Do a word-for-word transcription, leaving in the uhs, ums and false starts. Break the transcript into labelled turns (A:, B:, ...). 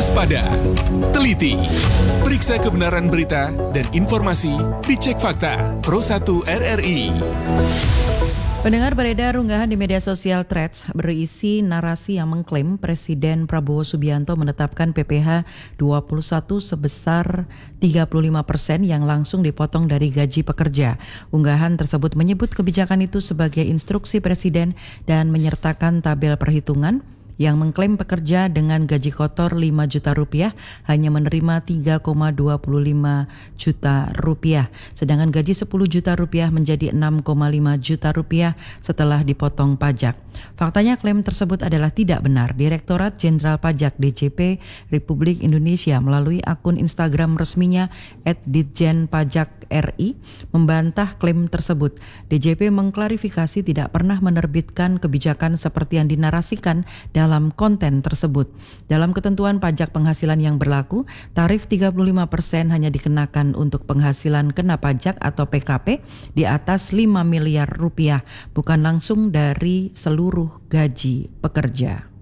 A: Waspada, teliti, periksa kebenaran berita dan informasi, dicek fakta. Pro satu R R I.
B: Pendengar, beredar unggahan di media sosial Threads berisi narasi yang mengklaim Presiden Prabowo Subianto menetapkan P P H dua puluh satu sebesar tiga puluh lima persen yang langsung dipotong dari gaji pekerja. Unggahan tersebut menyebut kebijakan itu sebagai instruksi Presiden dan menyertakan tabel perhitungan yang mengklaim pekerja dengan gaji kotor lima juta rupiah hanya menerima tiga koma dua lima juta rupiah, sedangkan gaji sepuluh juta rupiah menjadi enam koma lima juta rupiah setelah dipotong pajak. Faktanya klaim tersebut adalah tidak benar. Direktorat Jenderal Pajak D J P Republik Indonesia melalui akun Instagram resminya et ditjen pajak R I membantah klaim tersebut. D J P mengklarifikasi tidak pernah menerbitkan kebijakan seperti yang dinarasikan dalam konten tersebut. Dalam ketentuan pajak penghasilan yang berlaku, tarif tiga puluh lima persen hanya dikenakan untuk penghasilan kena pajak atau P K P di atas lima miliar rupiah, bukan langsung dari seluruh gaji pekerja.